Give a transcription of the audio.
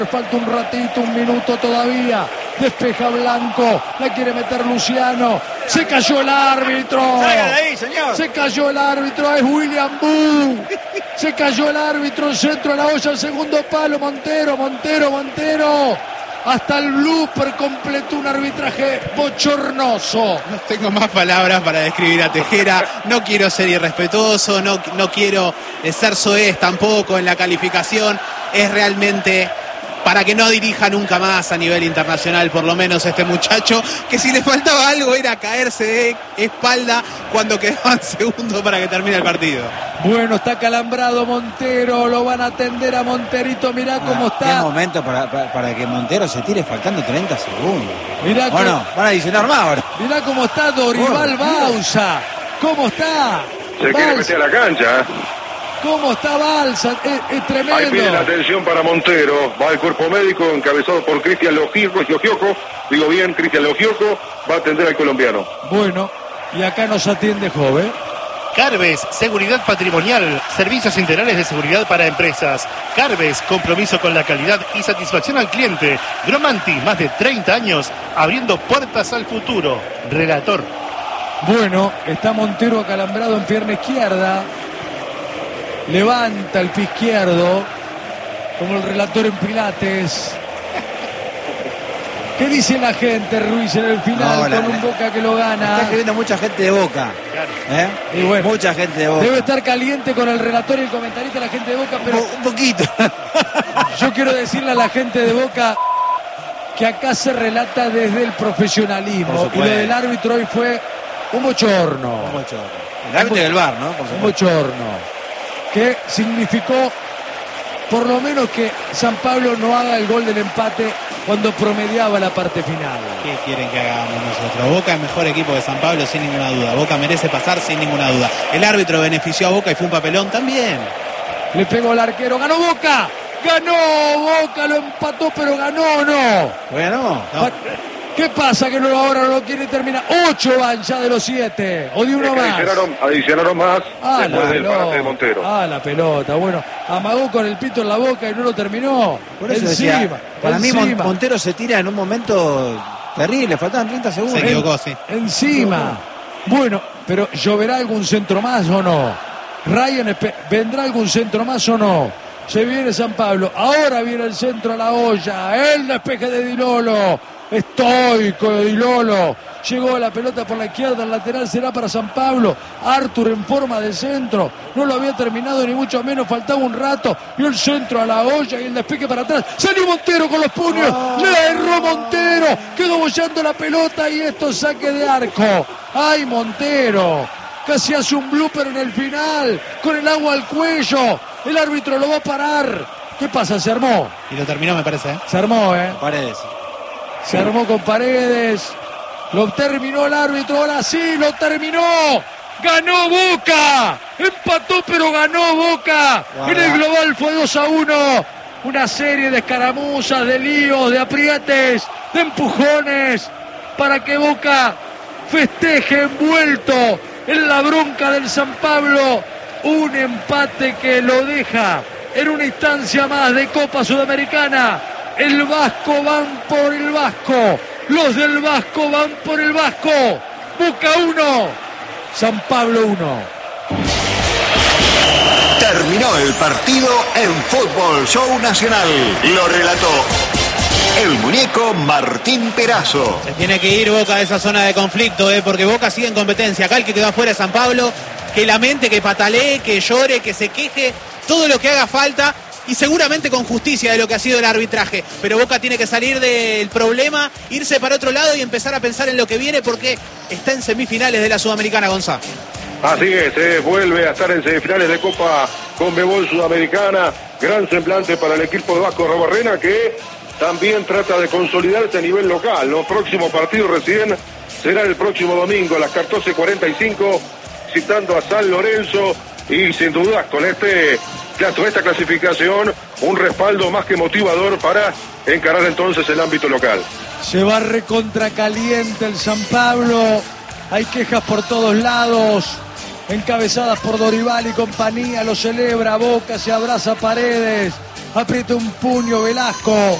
Falta un ratito, un minuto todavía. Despeja Blanco, la quiere meter Luciano. Se cayó el árbitro. Salga de ahí, señor. Se cayó el árbitro, es William Boo. Se cayó el árbitro, centro a la olla, el segundo palo. Montero. Hasta el blooper completó un arbitraje bochornoso. No tengo más palabras para describir a Tejera. No quiero ser irrespetuoso, no quiero ser soez tampoco en la calificación. Es realmente para que no dirija nunca más a nivel internacional, por lo menos este muchacho, que si le faltaba algo era caerse de espalda cuando quedaban segundos para que termine el partido. Bueno, está calambrado Montero, lo van a atender a Monterito, mirá cómo está. Qué momento para que Montero se tire faltando 30 segundos. Mirá bueno, van a adicionar más ahora. Mirá cómo está Dorival Bauza. ¿Cómo está? Se quiere meter a la cancha. ¿Cómo está Balsa? Es tremendo. Ahí pide la atención para Montero. Va el cuerpo médico encabezado por Cristian Logioco. Digo bien, Cristian Logioco va a atender al colombiano. Bueno, y acá nos atiende Jove. Carves, seguridad patrimonial, servicios integrales de seguridad para empresas. Carves, compromiso con la calidad y satisfacción al cliente. Gromanti, más de 30 años, abriendo puertas al futuro. Relator. Bueno, está Montero acalambrado en pierna izquierda. Levanta el pie izquierdo, como el relator en Pilates. ¿Qué dice la gente, Ruiz, en el final con un Boca que lo gana? Está escribiendo mucha gente de Boca. Y bueno, mucha gente de Boca. Debe estar caliente con el relator y el comentarista la gente de Boca, pero un poquito. Yo quiero decirle a la gente de Boca que acá se relata desde el profesionalismo. Y lo del árbitro hoy fue un bochorno. El árbitro del VAR, ¿no? Un bochorno. Que significó por lo menos que San Pablo no haga el gol del empate cuando promediaba la parte final. ¿Qué quieren que hagamos nosotros? Boca es mejor equipo que San Pablo sin ninguna duda. Boca merece pasar sin ninguna duda. El árbitro benefició a Boca y fue un papelón también. Le pegó el arquero, ganó Boca. Ganó Boca, lo empató, pero ganó o no. Bueno, no. ¿Qué pasa que ahora no lo quiere terminar? 8 van ya de los 7. O de uno más. Adicionaron más después del parate de Montero. La pelota. Bueno, amagó con el pito en la boca y no lo terminó. Por eso decía, para mí Montero se tira en un momento terrible. Faltaban 30 segundos. Se equivocó, sí. Encima. Bueno, pero ¿lloverá algún centro más o no? Ryan, ¿vendrá algún centro más o no? Se viene San Pablo. Ahora viene el centro a la olla. El despeje de Di Lolo. Estoico de Di Lolo. Llegó la pelota por la izquierda, el lateral será para San Pablo. Arthur en forma de centro. No lo había terminado ni mucho menos, faltaba un rato. Vio el centro a la olla y el despeje para atrás. Salió Montero con los puños. Le erró Montero. Quedó bollando la pelota y esto saque de arco. ¡Ay, Montero! Casi hace un blooper en el final. Con el agua al cuello. El árbitro lo va a parar. ¿Qué pasa? Se armó. Y lo terminó, me parece. Se armó, Paredes. Se armó con Paredes. Lo terminó el árbitro. Ahora sí, lo terminó. Ganó Boca. Empató, pero ganó Boca. En el global fue 2-1. Una serie de escaramuzas, de líos, de aprietes, de empujones. Para que Boca festeje envuelto en la bronca del San Pablo. Un empate que lo deja en una instancia más de Copa Sudamericana. El Vasco van por el Vasco. Los del Vasco van por el Vasco. Boca 1, San Pablo 1. Terminó el partido en Fútbol Show Nacional. Lo relató el muñeco Martín Perazo. Se tiene que ir Boca de esa zona de conflicto, porque Boca sigue en competencia. Acá el que quedó afuera es San Pablo. Que lamente, que patalee, que llore, que se queje. Todo lo que haga falta. Y seguramente con justicia de lo que ha sido el arbitraje. Pero Boca tiene que salir del problema, irse para otro lado y empezar a pensar en lo que viene porque está en semifinales de la Sudamericana, Gonzalo. Así es, vuelve a estar en semifinales de Copa Conmebol Sudamericana. Gran semblante para el equipo de Vasco Rabarrena que también trata de consolidarse a nivel local. Los próximos partidos recién serán el próximo domingo a las 14:45, citando a San Lorenzo y sin duda con esta clasificación, un respaldo más que motivador para encarar entonces el ámbito local. Se va recontra caliente el San Pablo. Hay quejas por todos lados, encabezadas por Dorival y compañía. Lo celebra Boca, se abraza Paredes. Aprieta un puño Velasco.